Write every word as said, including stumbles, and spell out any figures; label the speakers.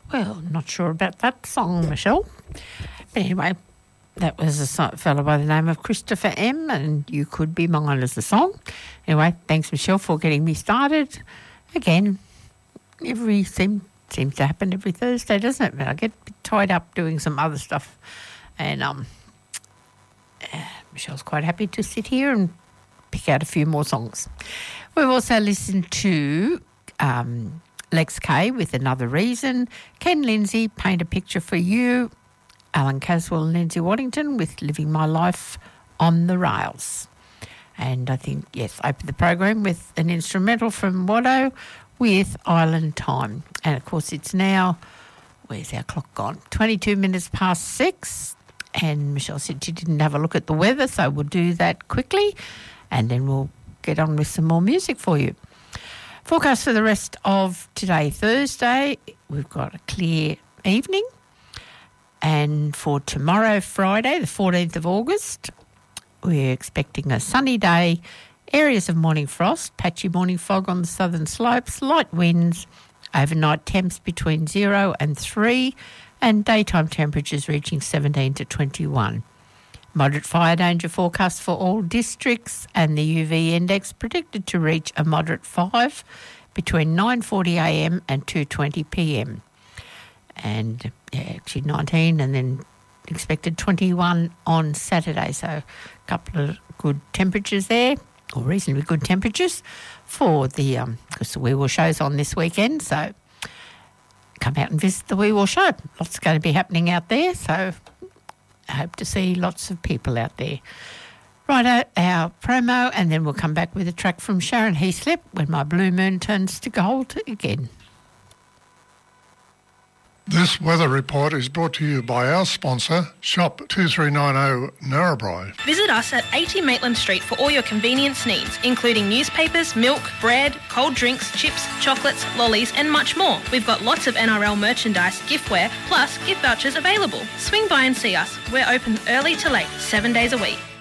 Speaker 1: Well, not sure about that song, Michelle. But anyway, that was a so- fellow by the name of Christopher M, and You Could Be Mine as the song. Anyway, thanks, Michelle, for getting me started. Again, every seem, seems to happen every Thursday, doesn't it? But I get tied up doing some other stuff. And um, uh, Michelle's quite happy to sit here and pick out a few more songs. We've also listened to um, Lex Kay with Another Reason, Ken Lindsay, Paint a Picture for You, Alan Caswell and Lindsay Waddington with Living My Life on the Rails. And I think, yes, I opened the program with an instrumental from Watto with Island Time. And, of course, it's now, where's our clock gone? twenty-two minutes past six. And Michelle said she didn't have a look at the weather, so we'll do that quickly. And then we'll get on with some more music for you. Forecast for the rest of today, Thursday, we've got a clear evening. And for tomorrow, Friday, the fourteenth of August, we're expecting a sunny day, areas of morning frost, patchy morning fog on the southern slopes, light winds, overnight temps between zero and three, and daytime temperatures reaching seventeen to twenty-one. Moderate fire danger forecast for all districts, and the U V index predicted to reach a moderate five between nine forty a m and two twenty p m. And yeah, actually nineteen, and then expected twenty-one on Saturday. So a couple of good temperatures there, or reasonably good temperatures for the, um, because the Wee Waa Show's on this weekend. So come out and visit the Wee Waa Show. Lots going to be happening out there. So I hope to see lots of people out there. Right, our promo, and then we'll come back with a track from Sharon Heaslip, When My Blue Moon Turns to Gold Again.
Speaker 2: This weather report is brought to you by our sponsor, Shop two three nine zero Narrabri.
Speaker 3: Visit us at eighty Maitland Street for all your convenience needs, including newspapers, milk, bread, cold drinks, chips, chocolates, lollies and much more. We've got lots of N R L merchandise, giftware, plus gift vouchers available. Swing by and see us. We're open early to late, seven days a week.